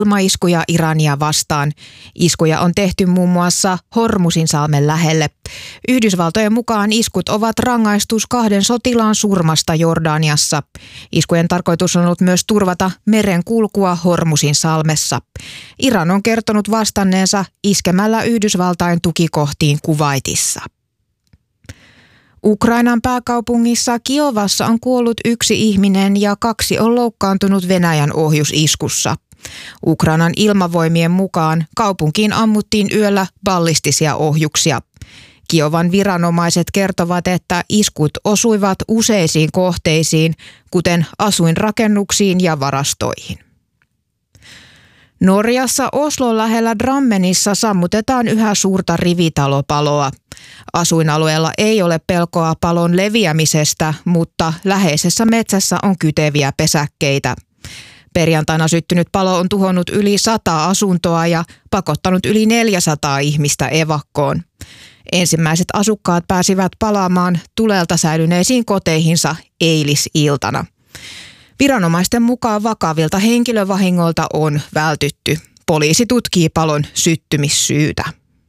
ilmaiskuja Irania vastaan. Iskuja on tehty muun muassa Hormuzinsalmen lähelle. Yhdysvaltojen mukaan iskut ovat rangaistus 2 sotilaan surmasta Jordaniassa. Iskujen tarkoitus on ollut myös turvata meren kulkua Hormuzinsalmessa. Iran on kertonut vastanneensa iskemällä Yhdysvaltain tukikohtiin Kuwaitissa. Ukrainan pääkaupungissa Kiovassa on kuollut 1 ihminen ja 2 on loukkaantunut Venäjän ohjusiskussa. Ukrainan ilmavoimien mukaan kaupunkiin ammuttiin yöllä ballistisia ohjuksia. Kiovan viranomaiset kertovat, että iskut osuivat useisiin kohteisiin, kuten asuinrakennuksiin ja varastoihin. Norjassa Oslon lähellä Drammenissa sammutetaan yhä suurta rivitalopaloa. Asuinalueella ei ole pelkoa palon leviämisestä, mutta läheisessä metsässä on kyteviä pesäkkeitä. Perjantaina syttynyt palo on tuhonnut yli 100 asuntoa ja pakottanut yli 400 ihmistä evakkoon. Ensimmäiset asukkaat pääsivät palaamaan tulelta säilyneisiin koteihinsa eilisiltana. Viranomaisten mukaan vakavilta henkilövahingoilta on vältytty. Poliisi tutkii palon syttymissyytä.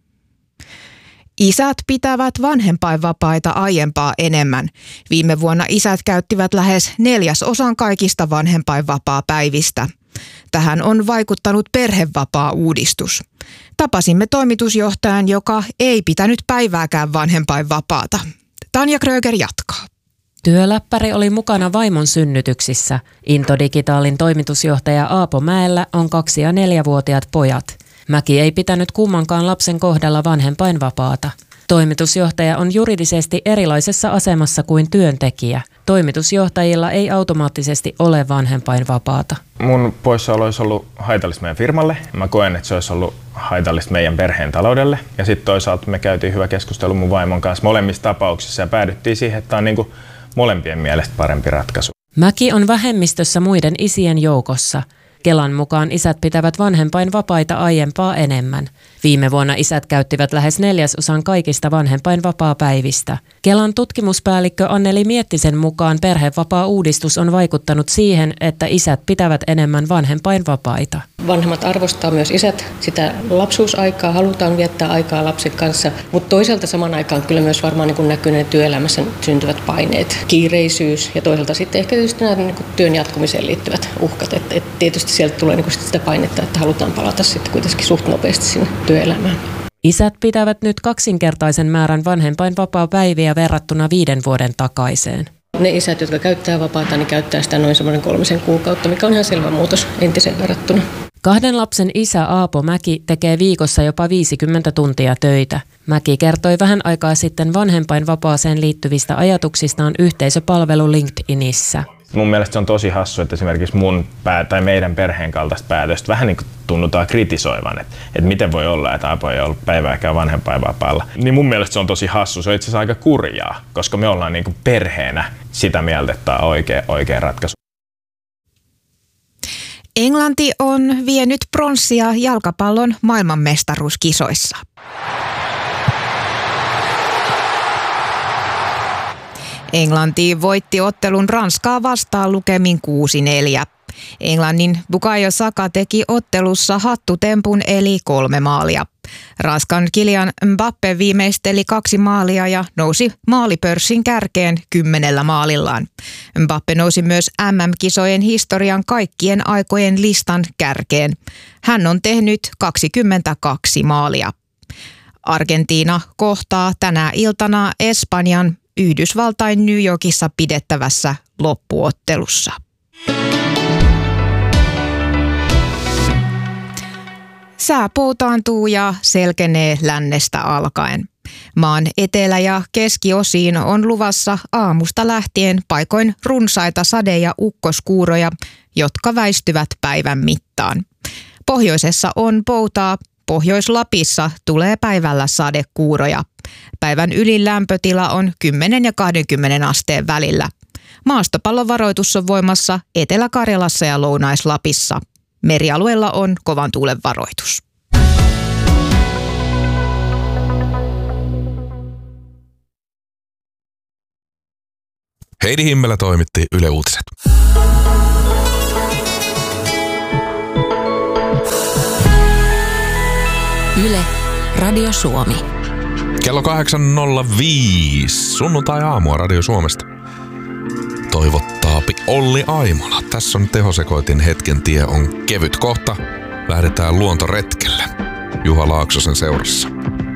Isät pitävät vanhempainvapaita aiempaa enemmän. Viime vuonna isät käyttivät lähes 1/4 kaikista vanhempainvapaapäivistä. Tähän on vaikuttanut perhevapaa-uudistus. Tapasimme toimitusjohtajan, joka ei pitänyt päivääkään vanhempainvapaata. Tanja Kröger jatkaa. Työläppäri oli mukana vaimon synnytyksissä. Into Digitalin toimitusjohtaja Aapo Mäellä on 2- ja 4-vuotiaat pojat. Mäki ei pitänyt kummankaan lapsen kohdalla vanhempainvapaata. Toimitusjohtaja on juridisesti erilaisessa asemassa kuin työntekijä. Toimitusjohtajilla ei automaattisesti ole vanhempainvapaata. Mun poissaolo olisi ollut haitallista meidän firmalle. Mä koen, että se olisi ollut haitallista meidän perheen taloudelle. Ja sitten toisaalta me käytiin hyvä keskustelu mun vaimon kanssa molemmissa tapauksissa ja päädyttiin siihen, että tämä on niin molempien mielestä parempi ratkaisu. Mäki on vähemmistössä muiden isien joukossa. Kelan mukaan isät pitävät vanhempainvapaita aiempaa enemmän. Viime vuonna isät käyttivät lähes 1/4 kaikista vanhempainvapaapäivistä. Kelan tutkimuspäällikkö Anneli Miettisen mukaan perhevapaa-uudistus on vaikuttanut siihen, että isät pitävät enemmän vanhempainvapaita. Vanhemmat arvostaa myös isät sitä lapsuusaikaa, halutaan viettää aikaa lapsen kanssa, mutta toisaalta saman aikaan kyllä myös varmaan näkyy ne työelämässä syntyvät paineet, kiireisyys ja toisaalta sitten ehkä tietysti nämä työn jatkumiseen liittyvät uhkat. Et tietysti sieltä tulee sitä painetta, että halutaan palata sitten kuitenkin suht nopeasti sinne työelämään. Isät pitävät nyt 2-kertaisen määrän vanhempainvapaapäiviä verrattuna 5 vuoden takaiseen. Ne isät, jotka käyttää vapaata, niin käyttää sitä noin 3 kuukautta, mikä on ihan selvä muutos entiseen verrattuna. 2 lapsen isä Aapo Mäki tekee viikossa jopa 50 tuntia töitä. Mäki kertoi vähän aikaa sitten vanhempainvapaaseen liittyvistä ajatuksistaan yhteisöpalvelu LinkedInissä. Mun mielestä se on tosi hassu, että esimerkiksi tai meidän perheen kaltaista päätöstä vähän niin kuin tunnutaan kritisoivan, että miten voi olla, että Aapo ei ollut päivääkään vanhempainvapaalla. Niin mun mielestä se on tosi hassu, se on itse asiassa aika kurjaa, koska me ollaan niin kuin perheenä sitä mieltä, että tämä on oikea ratkaisu. Englanti on vienyt pronssia jalkapallon maailmanmestaruuskisoissa. Englanti voitti ottelun Ranskaa vastaan lukemin 6-4. Englannin Bukayo Saka teki ottelussa hattutempun eli 3 maalia. Ranskan Kylian Mbappé viimeisteli 2 maalia ja nousi maalipörssin kärkeen 10 maalillaan. Mbappé nousi myös MM-kisojen historian kaikkien aikojen listan kärkeen. Hän on tehnyt 22 maalia. Argentiina kohtaa tänä iltana Espanjan Yhdysvaltain New Yorkissa pidettävässä loppuottelussa. Sää poutaantuu ja selkenee lännestä alkaen. Maan etelä- ja keskiosiin on luvassa aamusta lähtien paikoin runsaita sade- ja ukkoskuuroja, jotka väistyvät päivän mittaan. Pohjoisessa on poutaa, Pohjois-Lapissa tulee päivällä sadekuuroja. Päivän ylin lämpötila on 10 ja 20 asteen välillä. Maastopallovaroitus on voimassa Etelä-Karjalassa ja Lounais-Lapissa. Merialueella on kovan tuulen varoitus. Heidi Himmelä toimitti Yle Uutiset. Yle, Radio Suomi. Kello 8.05. Sunnuntai-aamua Radio Suomesta. Toivottaapi Olli Aimola. Tässä on tehosekoitin hetken tie on kevyt kohta. Lähdetään luontoretkelle Juha Laaksosen seurassa.